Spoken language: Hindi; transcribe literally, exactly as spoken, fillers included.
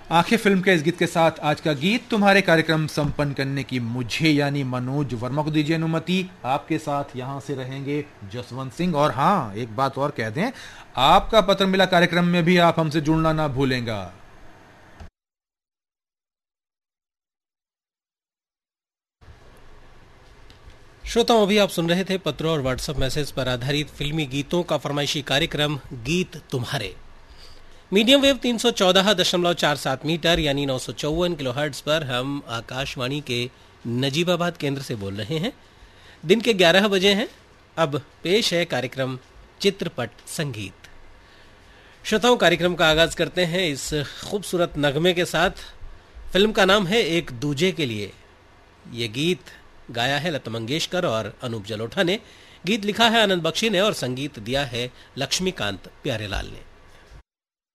आखिर फिल्म के इस गीत के साथ आज का गीत तुम्हारे कार्यक्रम संपन्न करने की मुझे यानी मनोज वर्मा को दीजिए अनुमति। आपके साथ यहां से रहेंगे जसवंत सिंह। और हाँ, एक बात और कह दें, आपका पत्र मिला कार्यक्रम में भी आप हमसे जुड़ना ना भूलेंगा। श्रोताओं, अभी आप सुन रहे थे पत्रों और व्हाट्सएप मैसेज पर आधारित फिल्मी गीतों का फरमाइशी कार्यक्रम गीत तुम्हारे। मीडियम वेव तीन सौ चौदह दशमलव चार सात मीटर यानी नौ सौ चौवन किलोहर्ट्ज पर हम आकाशवाणी के नजीबाबाद केंद्र से बोल रहे हैं। दिन के ग्यारह बजे हैं। अब पेश है कार्यक्रम चित्रपट संगीत। श्रोताओं, कार्यक्रम का आगाज करते हैं इस खूबसूरत नगमे के साथ। फिल्म का नाम है एक दूजे के लिए। ये गीत गाया है लता मंगेशकर और अनूप जलोटा ने। गीत लिखा है आनंद बख्शी ने और संगीत दिया है लक्ष्मीकांत प्यारेलाल ने।